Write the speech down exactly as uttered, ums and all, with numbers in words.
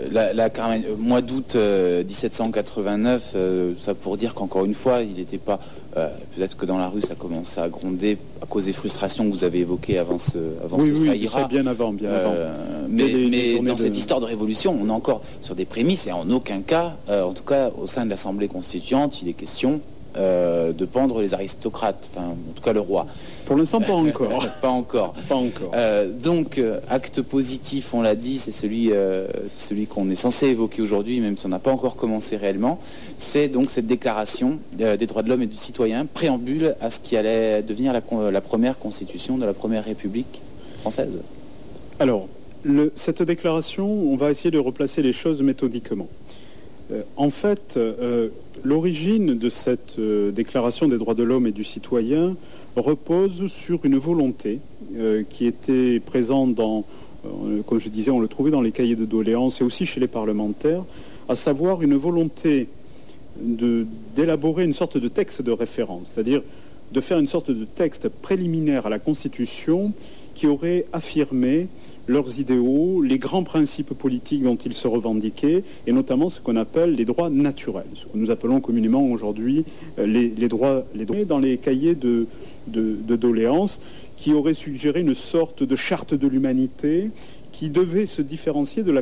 la, la Carmen, euh, mois d'août euh, dix-sept cent quatre-vingt-neuf, euh, ça pour dire qu'encore une fois, il n'était pas... Euh, peut-être que dans la rue, ça commence à gronder à cause des frustrations que vous avez évoquées avant ce, avant oui, ce oui, ça ira. bien avant, bien avant. Euh, mais les, mais les dans de... cette histoire de révolution, on est encore sur des prémices et en aucun cas, euh, en tout cas au sein de l'Assemblée constituante, il est question euh, de pendre les aristocrates, enfin en tout cas le roi. Pour l'instant, pas encore. pas encore. Pas encore. Euh, donc, euh, acte positif, on l'a dit, c'est celui, euh, celui qu'on est censé évoquer aujourd'hui, même si on n'a pas encore commencé réellement. C'est donc cette déclaration euh, des droits de l'homme et du citoyen, préambule à ce qui allait devenir la, la première constitution de la première République française. Alors, le, cette déclaration, on va essayer de replacer les choses méthodiquement. Euh, en fait, euh, l'origine de cette euh, déclaration des droits de l'homme et du citoyen repose sur une volonté euh, qui était présente dans, euh, comme je disais, on le trouvait dans les cahiers de doléances et aussi chez les parlementaires, à savoir une volonté de, d'élaborer une sorte de texte de référence, c'est-à-dire de faire une sorte de texte préliminaire à la Constitution qui aurait affirmé leurs idéaux, les grands principes politiques dont ils se revendiquaient, et notamment ce qu'on appelle les droits naturels, ce que nous appelons communément aujourd'hui les, les droits, les droits dans les cahiers de, de, de doléances, qui auraient suggéré une sorte de charte de l'humanité qui devait se différencier de la